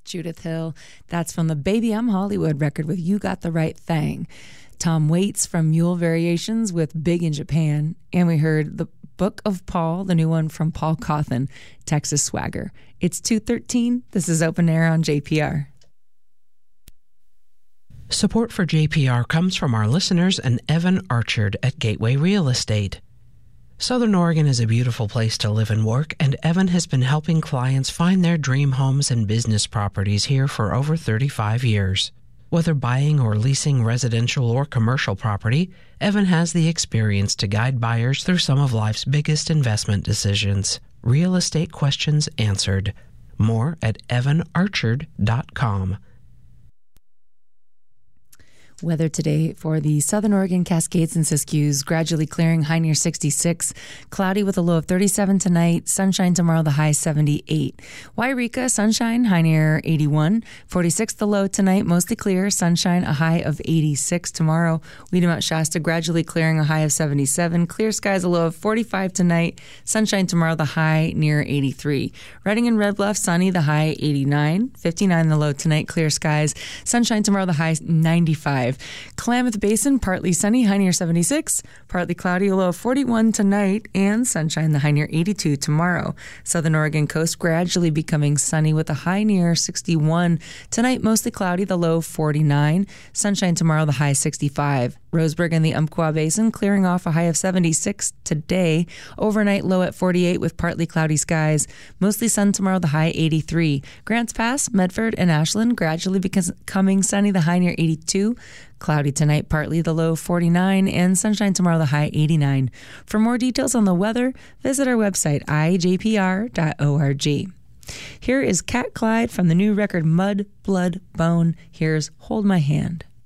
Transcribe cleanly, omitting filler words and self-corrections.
Judith Hill. That's from the Baby I'm Hollywood record with You Got the Right Thing. Tom Waits from Mule Variations with Big in Japan. And we heard the Book of Paul, the new one from Paul Cawthon, Texas Swagger. It's 2:13. This is Open Air on JPR. Support for JPR comes from our listeners and Evan Archard at Gateway Real Estate. Southern Oregon is a beautiful place to live and work, and Evan has been helping clients find their dream homes and business properties here for over 35 years. Whether buying or leasing residential or commercial property, Evan has the experience to guide buyers through some of life's biggest investment decisions. Real estate questions answered. More at evanarchard.com. Weather today for the Southern Oregon Cascades and Siskiyous, gradually clearing, high near 66. Cloudy with a low of 37 tonight. Sunshine tomorrow, the high 78. Wairika, sunshine, high near 81. 46 the low tonight, mostly clear. Sunshine, a high of 86 tomorrow. Wiedemout Shasta, gradually clearing, a high of 77. Clear skies, a low of 45 tonight. Sunshine tomorrow, the high near 83. Redding and Red Bluff, sunny, the high 89. 59 the low tonight, clear skies. Sunshine tomorrow, the high 95. Klamath Basin, partly sunny, high near 76. Partly cloudy, a low of 41 tonight, and sunshine, the high near 82 tomorrow. Southern Oregon coast gradually becoming sunny with a high near 61. Tonight, mostly cloudy, the low 49. Sunshine tomorrow, the high 65. Roseburg and the Umpqua Basin clearing off a high of 76 today. Overnight low at 48 with partly cloudy skies. Mostly sun tomorrow, the high 83. Grants Pass, Medford, and Ashland gradually becoming sunny, the high near 82. Cloudy tonight, partly the low 49, and sunshine tomorrow, the high 89. For more details on the weather, visit our website, ijpr.org. Here is Cat Clyde from the new record Mud, Blood, Bone. Here's Hold My Hand.